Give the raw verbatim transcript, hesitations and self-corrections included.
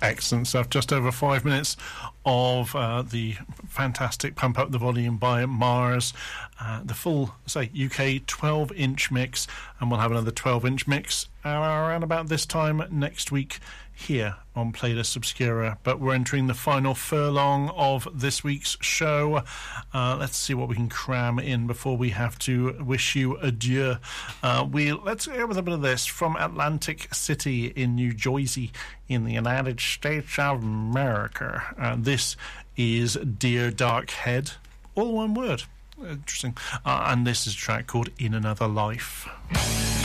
Excellent stuff. Just over five minutes of uh, the fantastic Pump Up the Volume by Mars. Uh, the full, say, U K twelve-inch mix, and we'll have another twelve-inch mix around about this time next week here on Playlist Obscura. But we're entering the final furlong of this week's show. Uh, let's see what we can cram in before we have to wish you adieu. Uh, we let's go with a bit of this from Atlantic City in New Jersey in the United States of America. Uh, this is Dear Dark Head, all one word. Interesting. Uh, and this is a track called In Another Life.